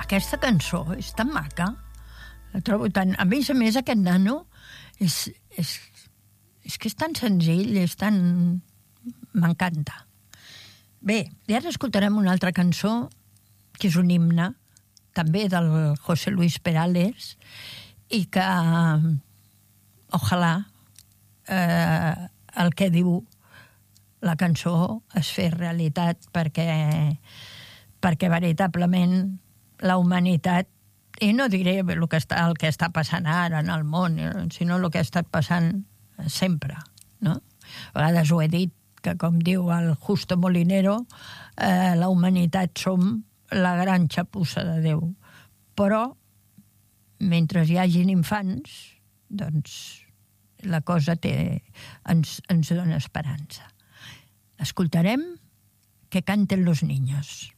aquesta cançó és tan maca, la trobo tan... A més, aquest nano és que és tan senzill, és tan... M'encanta. Bé, i ara escoltarem una altra cançó, que és un himne, també del José Luis Perales, i que, ojalà, el que diu la cançó es fes realitat perquè veritablement la humanitat, i no diré el que està passant ara en el món, sinó el que ha estat passant sempre, no? A vegades ho he dit, que com diu el Justo Molinero, la humanitat som la gran xapussa de Déu. Però, mentre hi hagin infants, doncs la cosa ens dona esperança. Escoltarem Que canten los niños.